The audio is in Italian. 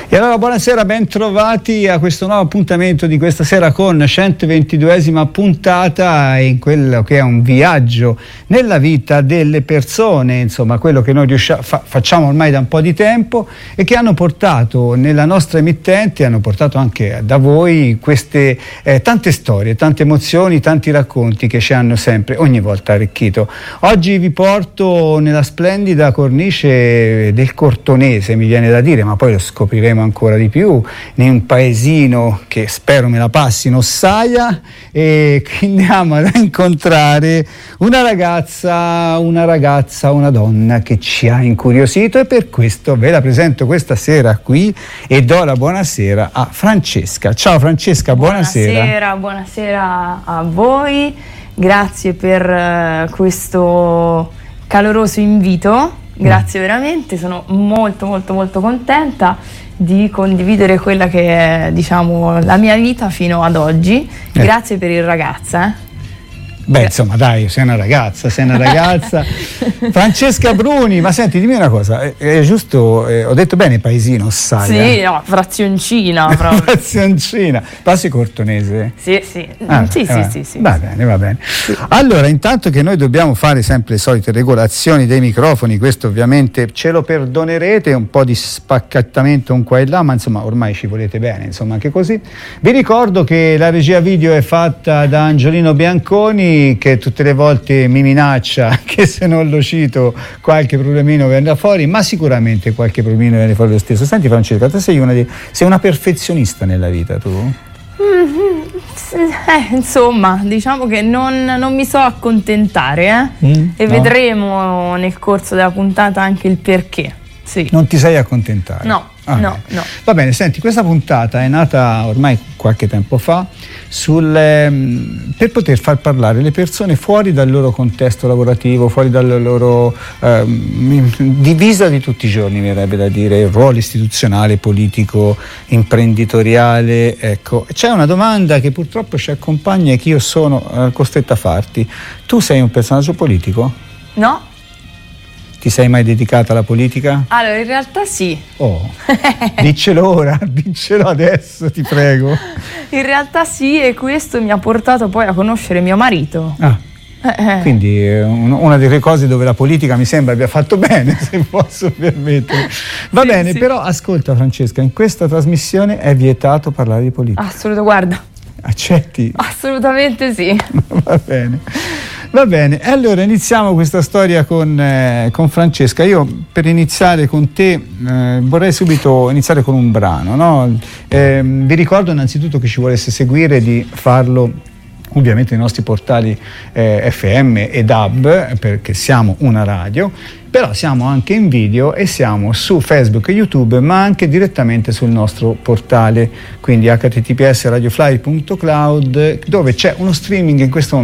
E allora buonasera, ben trovati a questo nuovo appuntamento di questa sera con 122esima puntata in quello che è un viaggio nella vita delle persone, insomma quello che noi facciamo ormai da un po' di tempo e che hanno portato nella nostra emittente, hanno portato anche da voi queste tante storie, tante emozioni, tanti racconti che ci hanno sempre ogni volta arricchito. Oggi vi porto nella splendida cornice del Cortonese, mi viene da dire, ma poi lo scopriremo ancora di più, in un paesino che spero me la passino, Ossaia, e andiamo ad incontrare una donna che ci ha incuriosito, e per questo ve la presento questa sera qui e do la buonasera a Francesca. Ciao Francesca, buonasera. Buonasera a voi, grazie per questo caloroso invito, grazie veramente, sono molto contenta di condividere quella che è, diciamo, la mia vita fino ad oggi. Grazie per il ragazza. Beh, insomma, dai, sei una ragazza. Francesca Bruni, ma senti, dimmi una cosa, è giusto, ho detto bene paesino, Ossaia? Sì, no, frazioncina proprio. Frazioncina, passi cortonese? Sì. Sì. Va bene. Sì. Allora, intanto che noi dobbiamo fare sempre le solite regolazioni dei microfoni, questo ovviamente ce lo perdonerete, un po' di spaccattamento un qua e là, ma insomma ormai ci volete bene, insomma anche così. Vi ricordo che la regia video è fatta da Angiolino Bianconi, che tutte le volte mi minaccia che se non lo cito qualche problemino verrà fuori, ma sicuramente qualche problemino viene fuori lo stesso. Senti Francesca, te sei una perfezionista nella vita, tu? Insomma, diciamo che non mi so accontentare, e no? Vedremo nel corso della puntata anche il perché. Sì. Non ti sei accontentare? No. Va bene, senti, questa puntata è nata ormai qualche tempo fa per poter far parlare le persone fuori dal loro contesto lavorativo, fuori dalla loro divisa di tutti i giorni, mi verrebbe da dire, il ruolo istituzionale, politico, imprenditoriale. Ecco, c'è una domanda che purtroppo ci accompagna e che io sono costretta a farti. Tu sei un personaggio politico? No. Ti sei mai dedicata alla politica? Allora, in realtà sì. Oh, diccelo ora, diccelo adesso, ti prego. In realtà sì, e questo mi ha portato poi a conoscere mio marito. Quindi una delle cose dove la politica mi sembra abbia fatto bene, se posso permettere. Va bene, sì. Però ascolta Francesca, in questa trasmissione è vietato parlare di politica. Assolutamente, guarda. Accetti? Assolutamente sì. Va bene, allora iniziamo questa storia con Francesca. Io per iniziare con te vorrei subito iniziare con un brano, no? Vi ricordo innanzitutto che ci volesse seguire di farlo ovviamente nei nostri portali FM e DAB, perché siamo una radio, però siamo anche in video e siamo su Facebook e YouTube, ma anche direttamente sul nostro portale, quindi https radiofly.cloud, dove c'è uno streaming in questo momento